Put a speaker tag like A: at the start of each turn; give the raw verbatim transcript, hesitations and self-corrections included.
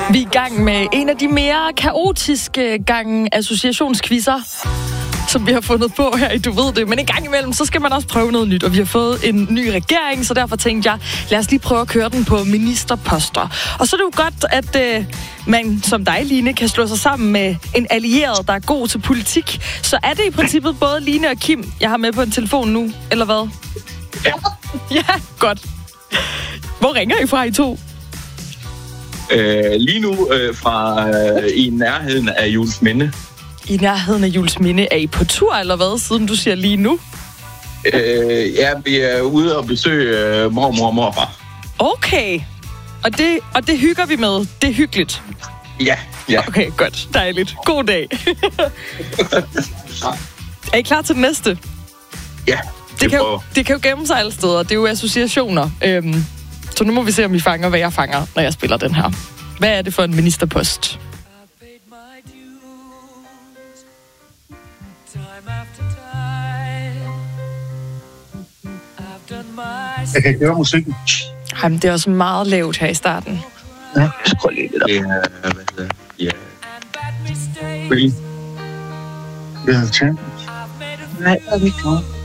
A: Vi er i gang med en af de mere kaotiske gange associationsquizzer, som vi har fundet på her i Du Ved Det. Men en gang imellem, så skal man også prøve noget nyt. Og vi har fået en ny regering, så derfor tænkte jeg, lad os lige prøve at køre den på ministerposter. Og så er det jo godt, at øh, man som dig, Line, kan slå sig sammen med en allieret, der er god til politik. Så er det i princippet både Line og Kim, jeg har med på en telefon nu, eller hvad?
B: Ja.
A: Ja, godt. Hvor ringer I fra, I to?
B: Øh, lige nu øh, fra øh, i nærheden af Juelsminde.
A: I nærheden af Juelsminde. Er I på tur, eller hvad, siden du siger lige nu?
B: Øh, ja, vi er ude og besøge øh, mormor og morfar.
A: Okay. Og det, og det hygger vi med. Det er hyggeligt.
B: Ja, ja.
A: Okay, godt. Dejligt. God dag. Er I klar til det næste?
B: Ja,
A: det,
B: det
A: kan jo, det kan jo gemme sig alle steder. Det er jo associationer. Øhm, så nu må vi se, om I fanger, hvad jeg fanger, når jeg spiller den her. Hvad er det for en ministerpost?
C: Jeg kan ikke høre musikken.
A: Jamen, det er også meget lavt her i starten.
C: Ja, skrål lige lidt op.
B: Det er, hvad hedder det? Ja. Really?
C: Det er Champions. Nej, det er ikke noget.